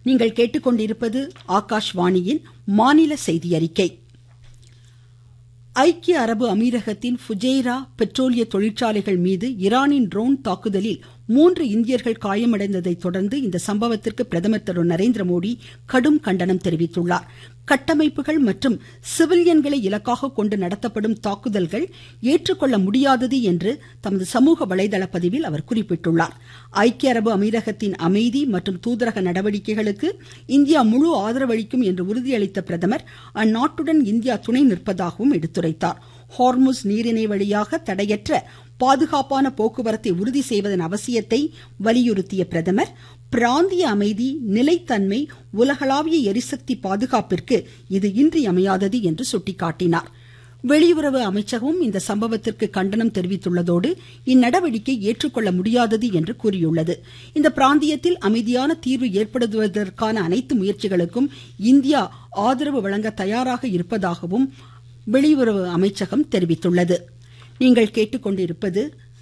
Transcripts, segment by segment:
நீங்கள் கேட்டுக்கொண்டிருப்பது ஆகாஷ்வாணியின் மாநில செய்தி அறிக்கை. ஐக்கிய அரபு அமீரகத்தின் ஃபுஜைரா பெட்ரோலிய தொழிற்சாலைகள் மீது ஈரானின் ட்ரோன் தாக்குதலில் 3 இந்தியர்கள் காயமடைந்ததை தொடர்ந்து இந்த சம்பவத்திற்கு பிரதமர் திரு நரேந்திரமோடி கடும் கண்டனம் தெரிவித்துள்ளார். கட்டமைப்புகள் மற்றும் சிவிலியன்களை இலக்காக கொண்டு நடத்தப்படும் தாக்குதல்கள் ஏற்றுக்கொள்ள முடியாதது என்று தமது சமூக வலைதள பதிவில் அவர் குறிப்பிட்டுள்ளார். ஐக்கிய அரபு அமீரகத்தின் அமைதி மற்றும் தூதரக நடவடிக்கைகளுக்கு இந்தியா முழு ஆதரவளிக்கும் என்று உறுதியளித்த பிரதமர் அந்நாட்டுடன் இந்தியா துணை நிற்பதாகவும் எடுத்துரைத்தார். ஹார்முஸ் நீரிணை வழியாக தடையற்ற பாதுகாப்பான போக்குவரத்தை உறுதி செய்வதன் அவசியத்தை வலியுறுத்திய பிரதமர் பிராந்திய அமைதி, நிலைத்தன்மை, உலகளாவிய எரிசக்தி பாதுகாப்பிற்கு இது இன்றியமையாதது என்று சுட்டிக்காட்டினார். வெளியுறவு அமைச்சகமும் இந்த சம்பவத்திற்கு கண்டனம் தெரிவித்துள்ளதோடு இந்நடவடிக்கை ஏற்றுக்கொள்ள முடியாதது என்று கூறியுள்ளது. இந்த பிராந்தியத்தில் அமைதியான தீர்வு ஏற்படுவதற்கான அனைத்து முயற்சிகளுக்கும் இந்தியா ஆதரவு வழங்க தயாராக இருப்பதாகவும் வெளியுறவு அமைச்சகம் தெரிவித்துள்ளது. நீங்கள் கேட்டுக்கொண்டிருப்பது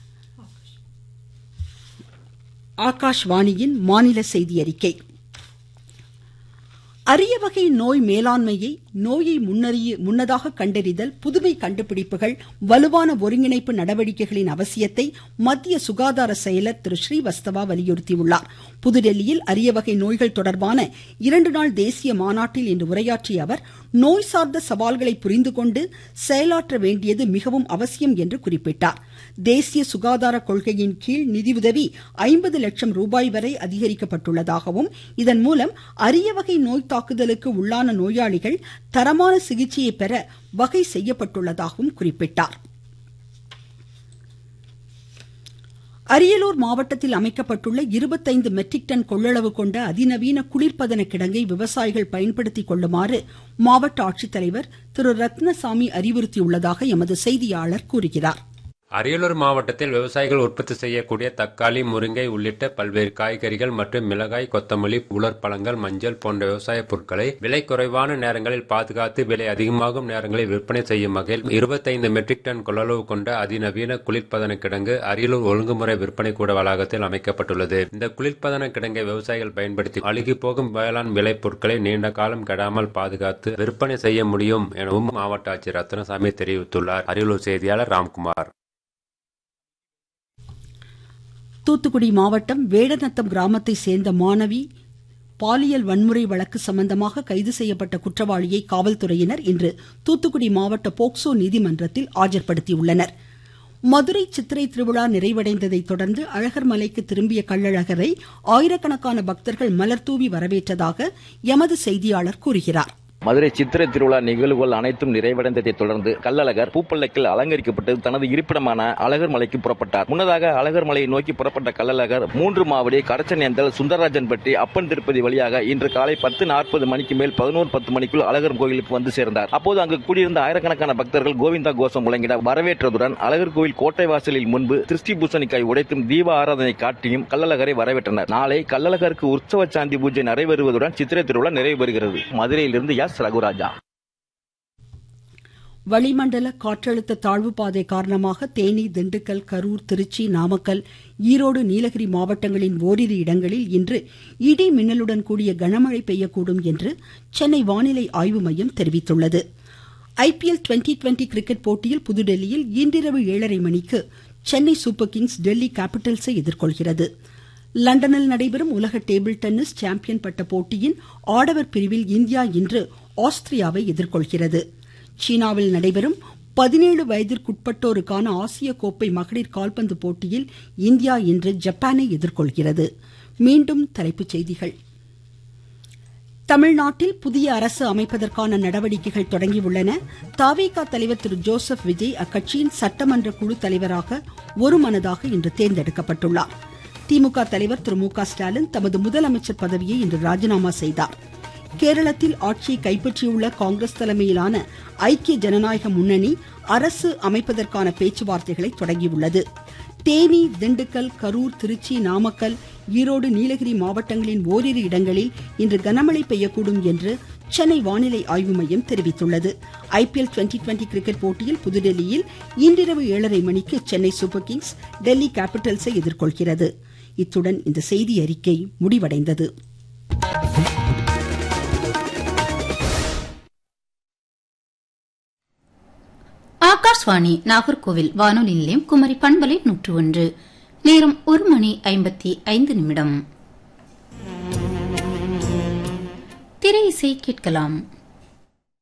ஆகாஷ்வாணியின் மாநில செய்தி அறிக்கை. அரிய வகை நோய் மேலாண்மையை, நோயை முன்னதாக கண்டறிதல், புதுமை கண்டுபிடிப்புகள், வலுவான ஒருங்கிணைப்பு நடவடிக்கைகளின் அவசியத்தை மத்திய சுகாதார செயலர் திரு ஸ்ரீவஸ்தவா வலியுறுத்தியுள்ளார். புதுடெல்லியில் அரிய வகை நோய்கள் தொடர்பான 2 நாள் தேசிய மாநாட்டில் இன்று உரையாற்றிய அவர், நோய் சார்ந்த சவால்களை புரிந்து கொண்டு செயலாற்ற வேண்டியது மிகவும் அவசியம் என்று குறிப்பிட்டார். தேசிய சுகாதார கொள்கையின் கீழ் நிதியுதவி 50 லட்சம் ரூபாய் வரை அதிகரிக்கப்பட்டுள்ளதாகவும், இதன் மூலம் அரிய வகை நோய் தாக்குதலுக்கு உள்ளான நோயாளிகள் தரமான சிகிச்சையை பெற வகை செய்யப்பட்டுள்ளதாகவும் குறிப்பிட்டார். அரியலூர் மாவட்டத்தில் அமைக்கப்பட்டுள்ள 25 மெட்ரிக் டன் கொள்ளளவு கொண்ட அதிநவீன குளிர்பதன கிடங்கை விவசாயிகள் பயன்படுத்திக் கொள்ளுமாறு மாவட்ட ஆட்சித்தலைவர் திரு ரத்னசாமி அறிவுறுத்தியுள்ளதாக எமது செய்தியாளர் கூறுகிறார். அரியலூர் மாவட்டத்தில் விவசாயிகள் உற்பத்தி செய்யக்கூடிய தக்காளி, முருங்கை உள்ளிட்ட பல்வேறு காய்கறிகள் மற்றும் மிளகாய், கொத்தமல்லி, உலர் பழங்கள், மஞ்சள் போன்ற விவசாய பொருட்களை விலை குறைவான நேரங்களில் பாதுகாத்து விலை அதிகமாகும் நேரங்களில் விற்பனை செய்யும் வகையில் 25 மெட்ரிக் டன் கொள்ளளவு கொண்ட அதிநவீன குளிர்பதன கிடங்கு அரியலூர் ஒழுங்குமுறை விற்பனை கூட வளாகத்தில் அமைக்கப்பட்டுள்ளது. இந்த குளிர்பதன கிடங்கை விவசாயிகள் பயன்படுத்தி அழுகி போகும் வேளாண் விளை பொருட்களை நீண்ட காலம் கெடாமல் பாதுகாத்து விற்பனை செய்ய முடியும் எனவும் மாவட்ட ஆட்சியர் ரத்னசாமி தெரிவித்துள்ளார். அரியலூர் செய்தியாளர் ராம்குமார். தூத்துக்குடி மாவட்டம் வேடநத்தம் கிராமத்தை சேர்ந்த மாணவி பாலியல் வன்முறை வழக்கு சம்பந்தமாக கைது செய்யப்பட்ட குற்றவாளியை காவல்துறையினர் இன்று தூத்துக்குடி மாவட்ட போக்சோ நீதிமன்றத்தில் ஆஜர்படுத்தியுள்ளனர். மதுரை சித்திரை திருவிழா நிறைவடைந்ததை தொடர்ந்து அழகர் மலைக்கு திரும்பிய கள்ளழகரை ஆயிரக்கணக்கான பக்தர்கள் மலர்தூவி வரவேற்றதாக எமது செய்தியாளர் கூறுகிறார். மதுரை சித்திரை திருவிழா நிகழ்வுகள் அனைத்தும் நிறைவடைந்ததை தொடர்ந்து கள்ளழகர் பூப்பல்லக்கில் அலங்கரிக்கப்பட்டு தனது இருப்பிடமான அழகர் மலைக்கு புறப்பட்டார். முன்னதாக அழகர் மலையை நோக்கி புறப்பட்ட கள்ளழகர் 3 மாவடி, கடச்சனேந்தல், சுந்தரராஜன்பட்டி, அப்பன் திருப்பதி வழியாக இன்று காலை 10:40 மணிக்கு மேல் 11:10 மணிக்குள் அழகர் கோயிலுக்கு வந்து சேர்ந்தார். அப்போது அங்கு கூடியிருந்த ஆயிரக்கணக்கான பக்தர்கள் கோவிந்தா கோஷம் முழங்கிட வரவேற்றதுடன் அழகர் கோயில் கோட்டை வாசலில் முன்பு திருஷ்டி பூசணிக்காய் உடைத்தும் தீப ஆராதனை காட்டியும் கள்ளழகரை வரவேற்றனர். நாளை கள்ளழகருக்கு உற்சவ சாந்தி பூஜை நடைபெறுவதுடன் சித்திரை திருவிழா நிறைவு பெறுகிறது. மதுரையிலிருந்து ரகுராஜா. வளிமண்டல காற்றழுத்த தாழ்வு பாதை காரணமாக தேனி, திண்டுக்கல், கரூர், திருச்சி, நாமக்கல், ஈரோடு, நீலகிரி மாவட்டங்களின் ஓரிரு இடங்களில் இன்று இடி மின்னலுடன் கூடிய கனமழை பெய்யக்கூடும் என்று சென்னை வானிலை ஆய்வு மையம் தெரிவித்துள்ளது. IPL 2020 கிரிக்கெட் போட்டியில் புதுடெல்லியில் இன்றிரவு 7:30 மணிக்கு சென்னை சூப்பர் கிங்ஸ் டெல்லி கேபிட்டல்ஸை எதிர்கொள்கிறது. லண்டனில் நடைபெறும் உலக டேபிள் டென்னிஸ் சாம்பியன் பட்ட போட்டியின் ஆடவர் பிரிவில் இந்தியா இன்று ஆஸ்திரியாவை எதிர்கொள்கிறது. சீனாவில் நடைபெறும் 17 வயதிற்குட்பட்டோருக்கான ஆசிய கோப்பை மகளிர் கால்பந்து போட்டியில் இந்தியா இன்று ஜப்பானை எதிர்கொள்கிறது. மீண்டும் தலைப்புச் செய்திகள். தமிழ்நாட்டில் புதிய அரசு அமைப்பதற்கான நடவடிக்கைகள் தொடங்கியுள்ளன. தவிக தலைவர் திரு ஜோசப் விஜய் அக்கட்சியின் சட்டமன்ற குழு தலைவராக ஒருமனதாக இன்று தேர்ந்தெடுக்கப்பட்டுள்ளார். திமுக தலைவர் திரு மு க ஸ்டாலின் தமது முதலமைச்சர் பதவியை இன்று ராஜினாமா செய்தார். கேரளத்தில் ஆட்சியை கைப்பற்றியுள்ள காங்கிரஸ் தலைமையிலான ஐக்கிய ஜனநாயக முன்னணி அரசு அமைப்பதற்கான பேச்சுவார்த்தைகளை தொடங்கியுள்ளது. தேனி, திண்டுக்கல், கரூர், திருச்சி, நாமக்கல், ஈரோடு, நீலகிரி மாவட்டங்களின் ஓரிரு இடங்களில் இன்று கனமழை பெய்யக்கூடும் என்று சென்னை வானிலை ஆய்வு மையம் தெரிவித்துள்ளது. IPL 2020 கிரிக்கெட் போட்டியில் புதுடெல்லியில் இன்றிரவு 7:30 மணிக்கு சென்னை சூப்பர் கிங்ஸ் டெல்லி கேபிட்டல்ஸை எதிர்கொள்கிறது. இத்துடன் இந்த செய்தி அறிக்கை முடிவடைந்தது. ஆகாஷ்வாணி நாகர்கோவில் வானொலி நிலையம் குமரி பண்பலை 101. நேரம் 1:55. திரை இசை கேட்கலாம்.